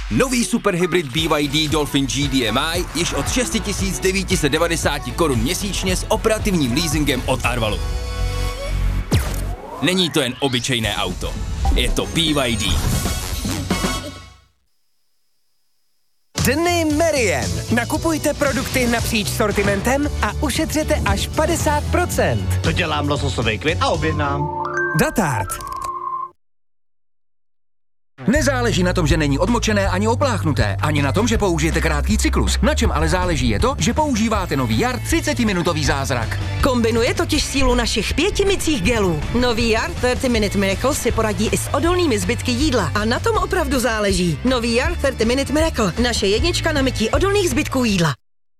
Nový superhybrid BYD Dolphin GDMI již od 6 990 korun měsíčně s operativním leasingem od Arvalu. Není to jen obyčejné auto, je to BYD. Dny Merien. Nakupujte produkty napříč sortimentem a ušetřete až 50%. To dělám lososový květ a objednám. Datart. Nezáleží na tom, že není odmočené ani opláchnuté, ani na tom, že použijete krátký cyklus. Na čem ale záleží je to, že používáte nový Jar 30-minutový zázrak. Kombinuje totiž sílu našich 5 mycích gelů. Nový Jar 30 Minute Miracle si poradí i s odolnými zbytky jídla. A na tom opravdu záleží. Nový Jar 30 Minute Miracle. Naše jednička na mytí odolných zbytků jídla.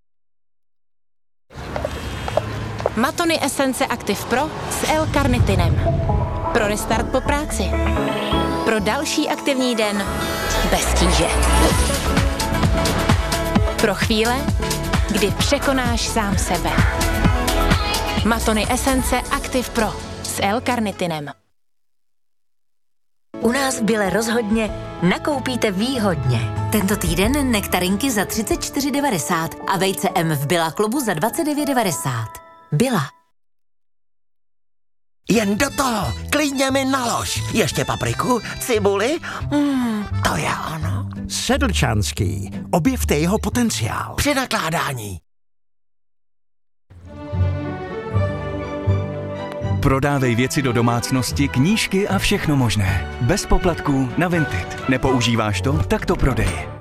Matony Esence Active Pro s L-karnitinem. Pro restart po práci. Pro další aktivní den bez tíže. Pro chvíle, kdy překonáš sám sebe. Matony Esence Active Pro s L-karnitinem. U nás v Bile rozhodně nakoupíte výhodně. Tento týden nektarinky za 34,90 a vejce M v Billa klubu za 29,90. Billa. Jen do toho, klidně mi nalož. Ještě papriku, cibuli, to je ono. Sedlčanský. Objevte jeho potenciál. Při nakládání. Prodávej věci do domácnosti, knížky a všechno možné. Bez poplatků na Vinted. Nepoužíváš to? Tak to prodej.